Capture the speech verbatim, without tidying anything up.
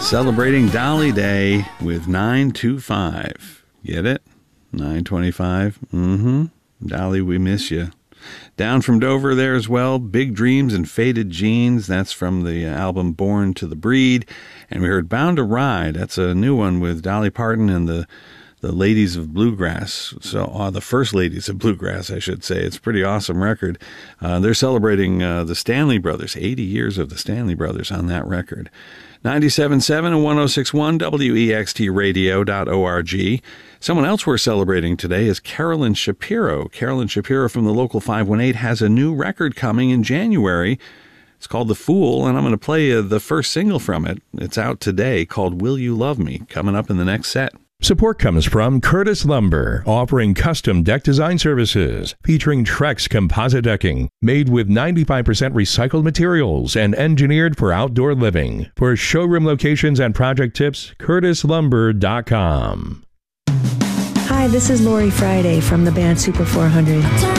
Celebrating Dolly Day with nine two five. Get it? nine twenty-five. Mm-hmm. Dolly, we miss you. Down from Dover there as well, Big Dreams and Faded Jeans. That's from the album Born to the Breed. And we heard Bound to Ride. That's a new one with Dolly Parton and the the Ladies of Bluegrass. So uh, the First Ladies of Bluegrass, I should say. It's a pretty awesome record. Uh, they're celebrating uh, the Stanley Brothers, eighty years of the Stanley Brothers on that record. ninety-seven point seven and one oh six point one W E X T radio dot org. Someone else we're celebrating today is Carolyn Shapiro. Carolyn Shapiro from the local five one eight has a new record coming in January. It's called The Fool, and I'm going to play uh, the first single from it. It's out today, called Will You Love Me, coming up in the next set. Support comes from Curtis Lumber, offering custom deck design services, featuring Trex composite decking, made with ninety-five percent recycled materials and engineered for outdoor living. For showroom locations and project tips, curtis lumber dot com. Hi, this is Lori Friday from the band Super four hundred.